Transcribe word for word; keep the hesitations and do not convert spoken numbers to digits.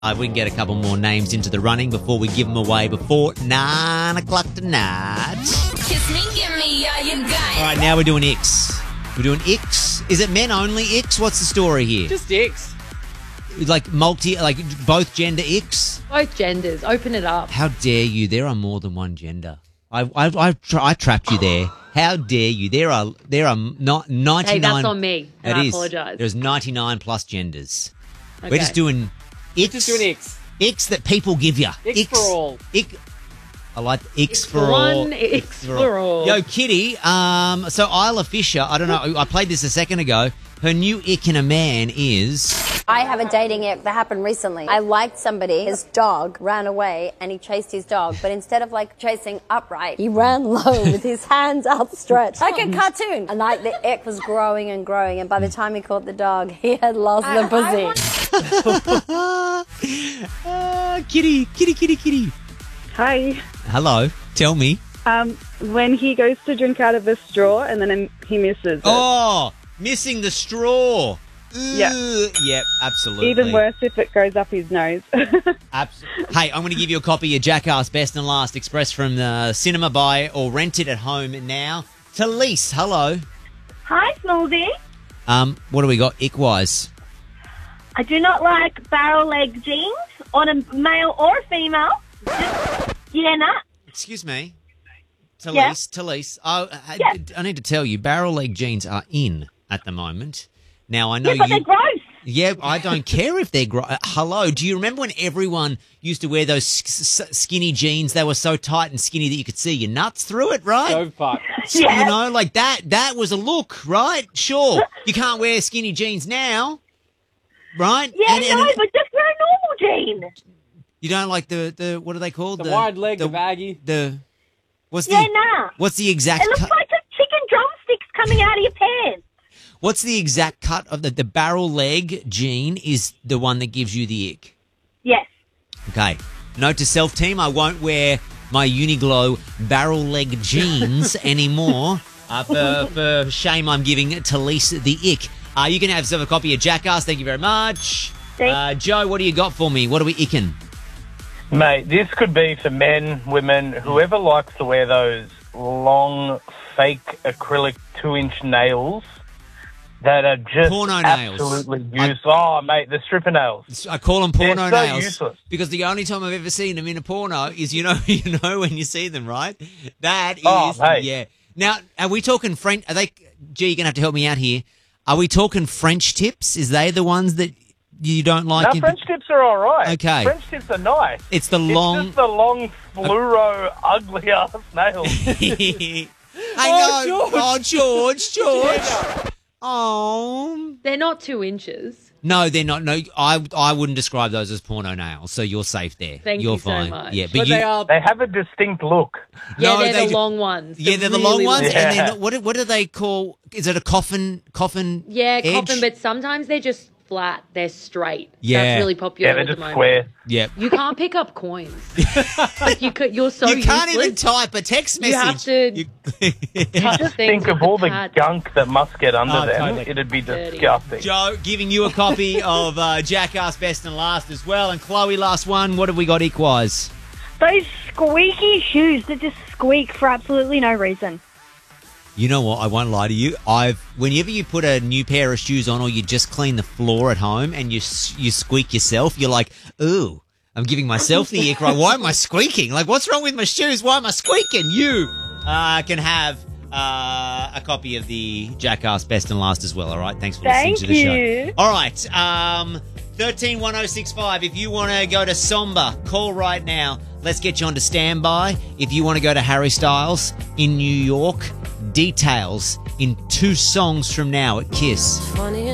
Uh, we can get a couple more names into the running before we give them away before nine o'clock tonight. Kiss me, give me all you got. All right, now we're doing X. We're doing X. Is it men only X? What's the story here? Just X. Like multi, like both gender X? Both genders. Open it up. How dare you? There are more than one gender. I I I, tra- I trapped you there. How dare you? There are there are not ninety-nine. Hey, that's on me. And It I is. apologise. There's ninety-nine plus genders. Okay. We're just doing X. Just doing X. X that people give you. X for all. X. I like X, X for for all. one, X for all. Yo, Kitty. Um, so Isla Fisher. I don't know. I played this a second ago. Her new ick in a man is. I have a dating ick that happened recently. I liked somebody, his dog ran away and he chased his dog, but instead of like chasing upright, he ran low with his hands outstretched. Like a cartoon. And like the ick was growing and growing, and by the time he caught the dog, he had lost the pussy. uh, kitty, kitty, kitty, kitty. Hi. Hello. Tell me. Um, when he goes to drink out of a straw and then he misses it. Oh, missing the straw. Yeah. Ugh. Yep, absolutely. Even worse if it goes up his nose. Abs- hey, I'm going to give you a copy of Jackass Best and Last Express from the cinema. Buy or rent it at home now. Talise, hello. Hi, Smallsy. Um, what do we got ick-wise? I do not like barrel leg jeans on a male or a female. Just, yeah, nah. Excuse me. Talise, Yeah. Talise. Oh, I, Yeah. I need to tell you, barrel leg jeans are in at the moment. Now, I know Yeah, but you... they're gross. Yeah, I don't care if they're... Gro- uh, hello, do you remember when everyone used to wear those s- s- skinny jeans? They were so tight and skinny that you could see your nuts through it, right? So fucked. So, Yeah. You know, like that, that was a look, right? Sure. You can't wear skinny jeans now, right? Yeah, And- and- no, but just wear a normal jean. You don't like the, the what are they called? The wide leg, the baggy. The, what's Yeah, the, nah. what's the exact It looks cut? like a chicken drumsticks coming out of your pants. What's the exact cut of the, the barrel leg jean is the one that gives you the ick? Yes. Okay. Note to self team, I won't wear my Uniqlo barrel leg jeans anymore. Uh, for, for shame I'm giving Talise the ick. Uh, you can have yourself a copy of Jackass. Thank you very much. Thanks. Uh, Joe, what do you got for me? What are we icking? Mate, this could be for men, women, whoever likes to wear those long, fake acrylic two-inch nails that are just Porno nails. absolutely useless. Oh, mate, the stripper nails. I call them porno They're so nails useless. because the only time I've ever seen them in a porno is you know you know when you see them, right? That is Oh, mate. yeah. Now, are we talking French? Are they? Gee, you're gonna have to help me out here. Are we talking French tips? Is they the ones that you don't like? No, in- French tips are all right. Okay. French tips are nice. It's the It's long. just the long, fluoro, ugly-ass nails. I Oh, know. George. Oh, George, George. Oh. They're not two inches. No, they're not. No, I I wouldn't describe those as porno nails, so you're safe there. Thank you're you so fine. much. Yeah, but, But you. they are. They have a distinct look. Yeah, No, they're they the do- long ones. Yeah, they're the long really ones, long- and Yeah. then what? What do they call? Is it a coffin? Coffin? Yeah, edge? coffin, but sometimes they're just flat. They're straight. Yeah. That's really popular Yeah, they're at the just moment. square. Yeah. You can't pick up coins. like you could, you're so you can't useless. even type a text You message. have to You- touch Just things think of with all the pad. gunk that must get under Oh, them. totally. It'd be Dirty. disgusting. Joe, giving you a copy of uh, Jackass Best and Last as well. And Chloe, last one. What have we got equwise? Those squeaky shoes that just squeak for absolutely no reason. You know what? I won't lie to you. I've whenever you put a new pair of shoes on, or you just clean the floor at home and you s- you squeak yourself, you're like, ooh, I'm giving myself the ick. Right? Why am I squeaking? Like, what's wrong with my shoes? Why am I squeaking? You uh, can have uh, a copy of the Jackass Best and Last as well. All right. Thanks for listening Thank to the show. you. All right. Um, thirteen one oh six five. If you want to go to Somba, call right now. Let's get you on to standby. If you want to go to Harry Styles in New York, details in two songs from now at Kiss.